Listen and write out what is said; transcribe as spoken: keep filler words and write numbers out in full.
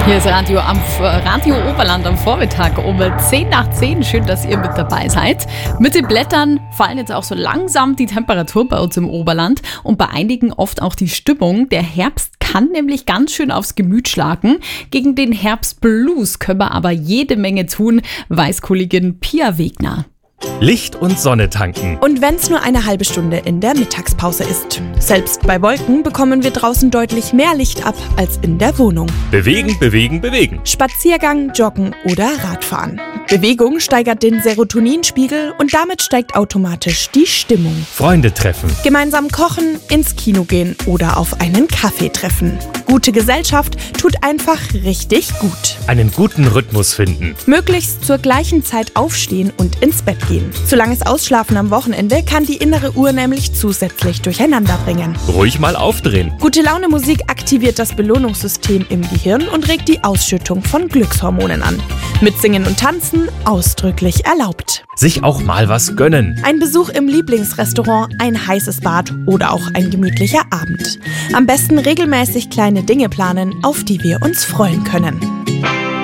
Hier ist Radio am Radio Oberland am Vormittag um zehn nach zehn. Schön, dass ihr mit dabei seid. Mit den Blättern fallen jetzt auch so langsam die Temperatur bei uns im Oberland und bei einigen oft auch die Stimmung. Der Herbst kann nämlich ganz schön aufs Gemüt schlagen. Gegen den Herbstblues können wir aber jede Menge tun, weiß Kollegin Pia Wegner. Licht und Sonne tanken. Und wenn's nur eine halbe Stunde in der Mittagspause ist. Selbst bei Wolken bekommen wir draußen deutlich mehr Licht ab als in der Wohnung. Bewegen, bewegen, bewegen. Spaziergang, Joggen oder Radfahren. Bewegung steigert den Serotoninspiegel und damit steigt automatisch die Stimmung. Freunde treffen. Gemeinsam kochen, ins Kino gehen oder auf einen Kaffee treffen. Gute Gesellschaft tut einfach richtig gut. Einen guten Rhythmus finden. Möglichst zur gleichen Zeit aufstehen und ins Bett gehen. Zu langes Ausschlafen am Wochenende kann die innere Uhr nämlich zusätzlich durcheinander bringen. Ruhig mal aufdrehen. Gute Laune Musik aktiviert das Belohnungssystem im Gehirn und regt die Ausschüttung von Glückshormonen an. Mitsingen und Tanzen ausdrücklich erlaubt. Sich auch mal was gönnen. Ein Besuch im Lieblingsrestaurant, ein heißes Bad oder auch ein gemütlicher Abend. Am besten regelmäßig kleine Dinge planen, auf die wir uns freuen können.